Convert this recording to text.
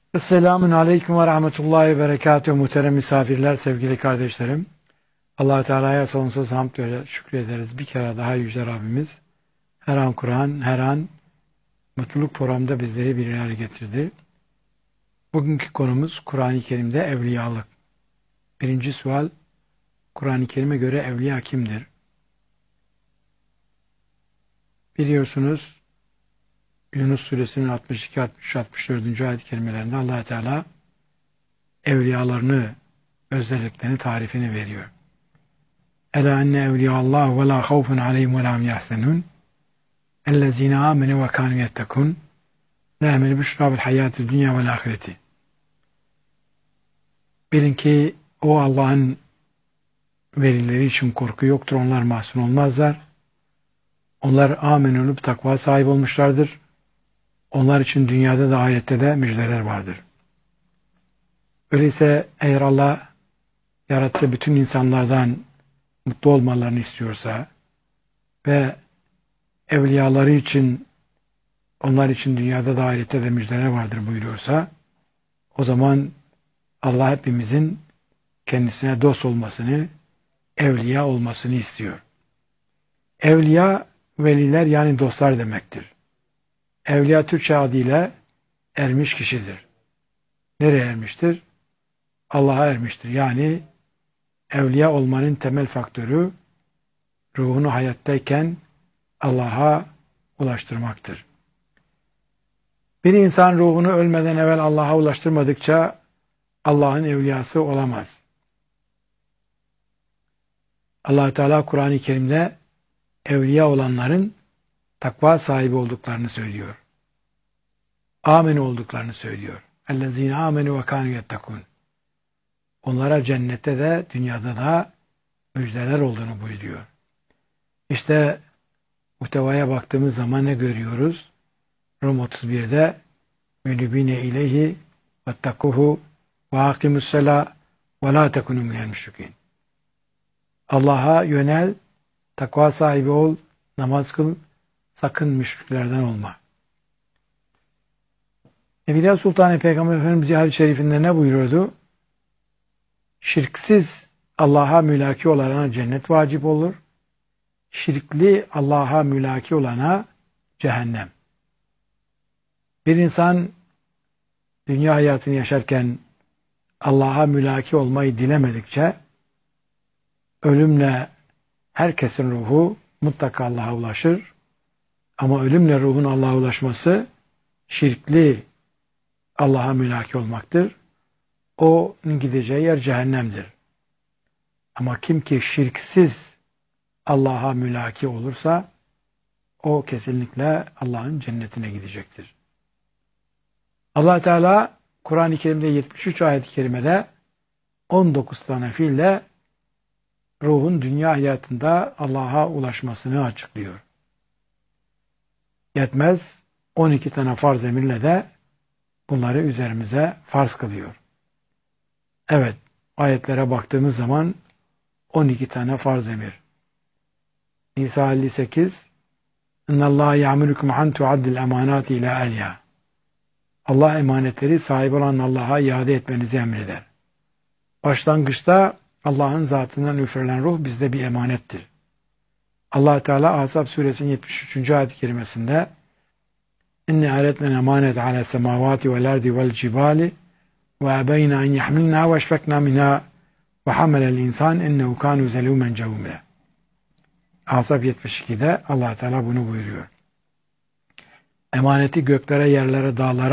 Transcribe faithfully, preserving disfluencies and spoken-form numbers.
Esselamun Aleyküm ve Rahmetullahi ve Berekatuhu muhterem misafirler, sevgili kardeşlerim. Allah-u Teala'ya sonsuz hamd ve şükrederiz. Bir kere daha Yüce Rabbimiz her an Kur'an, her an mutluluk programında bizleri bir araya getirdi. Bugünkü konumuz Kur'an-ı Kerim'de evliyalık. Birinci sual, Kur'an-ı Kerim'e göre evliya kimdir? Biliyorsunuz Yunus suresinin altmış iki, altmış üç, altmış dördüncü ayet-i kerimelerinde Allah Teala evliyalarını, özelliklerini, tarifini veriyor. Ela enne evliyallahu ve la havfun aleyhim ve la hum yahzenun ellezine amenu ve kanu yettekun lehemel büşra bil hayatü dünya vel ahireti. Bilin ki o Allah'ın velileri için korku yoktur. Onlar mahzun olmazlar. Onlar amin olup takva sahibi olmuşlardır. Onlar için dünyada da ahirette de müjdeler vardır. Öyleyse eğer Allah yarattığı bütün insanlardan mutlu olmalarını istiyorsa ve evliyaları için, onlar için dünyada da ahirette de müjdeler vardır buyuruyorsa, o zaman Allah hepimizin kendisine dost olmasını, evliya olmasını istiyor. Evliya, veliler yani dostlar demektir. Evliya Türkçe adıyla ermiş kişidir. Nereye ermiştir? Allah'a ermiştir. Yani evliya olmanın temel faktörü ruhunu hayattayken Allah'a ulaştırmaktır. Bir insan ruhunu ölmeden evvel Allah'a ulaştırmadıkça Allah'ın evliyası olamaz. Allah Teala Kur'an-ı Kerim'de evliya olanların takva sahibi olduklarını söylüyor. Amin olduklarını söylüyor. Ellezine amenu ve kanu yettekun. Onlara cennette de dünyada da müjdeler olduğunu buyuruyor. İşte muhtevaya baktığımız zaman ne görüyoruz? Rum otuz birde münibine ileyhi vettekuhu ve akimussela ve la tekunu minel müşrikin. Allah'a yönel, takva sahibi ol, namaz kıl, sakın müşriklerden olma. Evliya Sultan Peygamber Efendimiz hadis-i şerifinde ne buyuruyordu? Şirksiz Allah'a mülaki olana cennet vacip olur. Şirkli Allah'a mülaki olana cehennem. Bir insan dünya hayatını yaşarken Allah'a mülaki olmayı dilemedikçe ölümle herkesin ruhu mutlaka Allah'a ulaşır. Ama ölümle ruhun Allah'a ulaşması şirkli Allah'a mülaki olmaktır. Onun gideceği yer cehennemdir. Ama kim ki şirksiz Allah'a mülaki olursa o kesinlikle Allah'ın cennetine gidecektir. Allah Teala Kur'an-ı Kerim'de yetmiş üç ayet-i kerimede on dokuz tane fiille ruhun dünya hayatında Allah'a ulaşmasını açıklıyor. Yetmez, on iki tane farz emirle de bunları üzerimize farz kılıyor. Evet, ayetlere baktığımız zaman on iki tane farz emir. Nisa elli sekiz İnna Allah ya'murukum an tu'addil emanati ila ehliha. Allah emanetleri sahip olan Allah'a iade etmenizi emreder. Başlangıçta Allah'ın zatından üfürülen ruh bizde bir emanettir. Allah Teala Ahzab suresinin yetmiş üçüncü ayet-i kerimesinde İnne aretnen emanet ala semavati vel ardi vel cibali ve ebeyna en yahmilna ve eşfekna minha ve hamelel insan ennehu kanu zelûmen cevûme. Ahzab yetmiş ikide Allah Teala bunu buyuruyor. Emaneti göklere, yerlere, dağlara